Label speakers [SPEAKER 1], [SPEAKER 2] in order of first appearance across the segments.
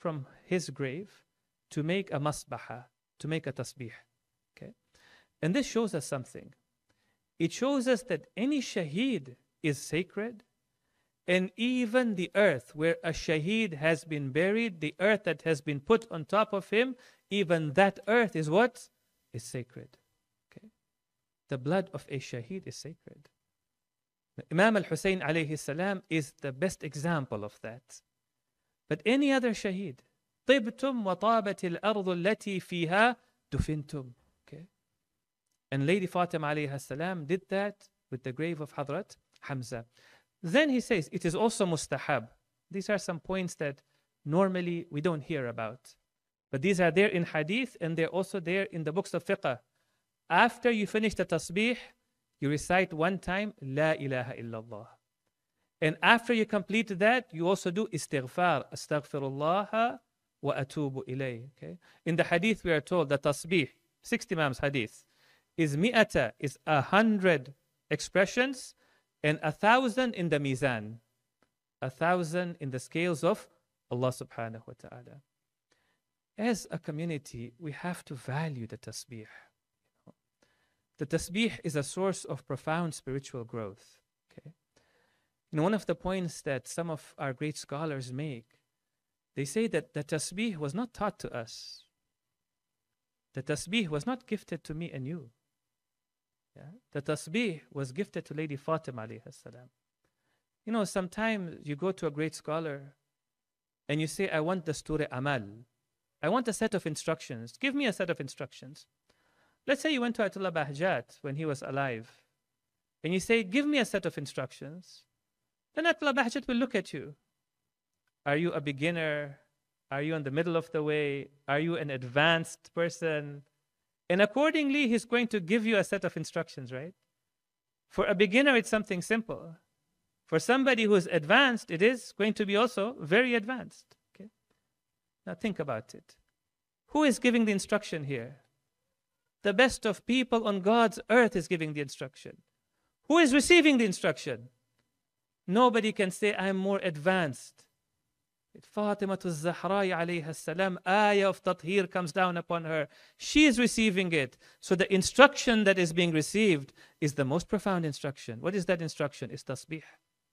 [SPEAKER 1] from his grave to make a masbaha, to make a tasbih. Okay? And this shows us something. It shows us that any shaheed is sacred, and even the earth where a shaheed has been buried, the earth that has been put on top of him, even that earth is what? Is sacred. Okay? The blood of a shaheed is sacred. Imam al-Hussein alayhi salam is the best example of that. But any other shaheed, طِبْتُمْ وَطَابَتِ الْأَرْضُ الَّتِي فِيهَا دُفِنْتُمْ. Okay? And Lady Fatima alayhi salam did that with the grave of Hadrat Hamza. Then he says, it is also mustahab. These are some points that normally we don't hear about. But these are there in hadith, and they're also there in the books of fiqh. After you finish the tasbih, you recite one time, La ilaha illallah. And after you complete that, you also do istighfar, astaghfirullah wa atubu ilayh. Okay? In the hadith, we are told that tasbih, 60 Imam's hadith, is mi'ata, is 100 expressions, and 1,000 in the mizan, 1,000 in the scales of Allah subhanahu wa ta'ala. As a community, we have to value the tasbih. The tasbih is a source of profound spiritual growth. Okay? One of the points that some of our great scholars make, they say that the tasbih was not taught to us. The tasbih was not gifted to me and you. Yeah? The tasbih was gifted to Lady Fatima alayhi salam. Sometimes you go to a great scholar and you say, I want the Dastur Amal. I want a set of instructions. Give me a set of instructions. Let's say you went to Ayatollah Bahjat when he was alive and you say, give me a set of instructions. Then Ayatollah Bahjat will look at you. Are you a beginner? Are you in the middle of the way? Are you an advanced person? And accordingly, he's going to give you a set of instructions, right? For a beginner, it's something simple. For somebody who is advanced, it is going to be also very advanced. Okay? Now think about it. Who is giving the instruction here? The best of people on God's earth is giving the instruction. Who is receiving the instruction? Nobody can say, I'm more advanced. Fatima al-Zahra alayha salam, ayah of tathir comes down upon her. She is receiving it. So the instruction that is being received is the most profound instruction. What is that instruction? It's tasbih.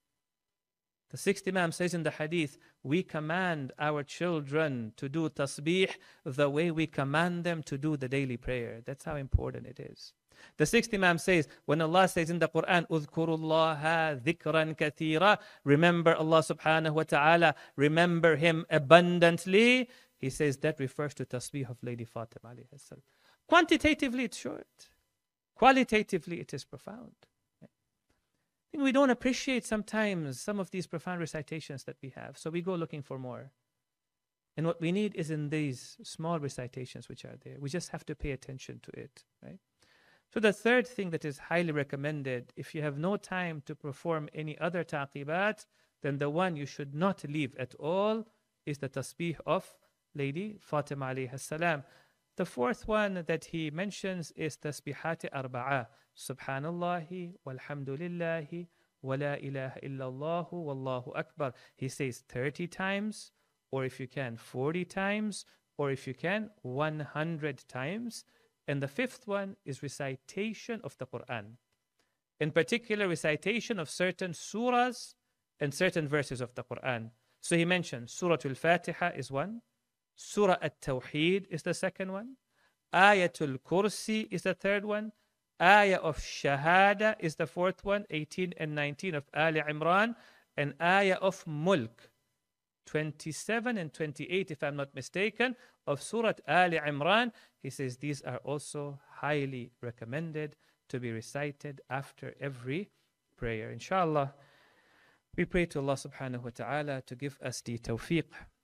[SPEAKER 1] The sixth Imam says in the hadith, we command our children to do tasbih the way we command them to do the daily prayer. That's how important it is. The sixth Imam says, when Allah says in the Quran, اذكروا الله ذكرا كثيرا, remember Allah subhanahu wa ta'ala, remember Him abundantly, he says that refers to tasbih of Lady Fatima alayhi salam. Quantitatively it's short. Qualitatively it is profound. I think we don't appreciate sometimes some of these profound recitations that we have, so we go looking for more. And what we need is in these small recitations which are there. We just have to pay attention to it, right? So the third thing that is highly recommended, if you have no time to perform any other taqibat, then the one you should not leave at all is the tasbih of Lady Fatima alayhi salam. The fourth one that he mentions is tasbihat arba'a. Subhanallahi walhamdulillahi wa la ilaha illallah wallahu akbar. He says 30 times, or if you can 40 times, or if you can 100 times. And the fifth one is recitation of the Quran. In particular, recitation of certain surahs and certain verses of the Quran. So he mentioned Surah Al-Fatiha is one. Surah At-Tawheed is the second one. Ayatul Kursi is the third one. Ayah of Shahada is the fourth one, 18 and 19 of Ali Imran. And Ayah of Mulk, 27 and 28, if I'm not mistaken, of Surah Ali Imran. He says these are also highly recommended to be recited after every prayer. Inshallah, we pray to Allah subhanahu wa ta'ala to give us the tawfiq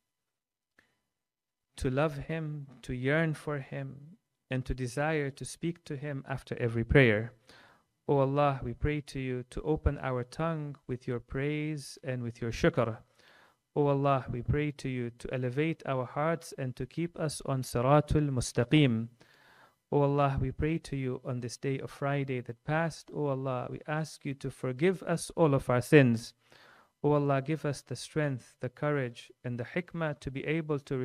[SPEAKER 1] to love Him, to yearn for Him, and to desire to speak to Him after every prayer. O Allah, we pray to you to open our tongue with your praise and with your shukr. O Allah, we pray to you to elevate our hearts and to keep us on Siratul Mustaqim. O Allah, we pray to you on this day of Friday that passed. O Allah, we ask you to forgive us all of our sins. O Allah, give us the strength, the courage, and the hikmah to be able to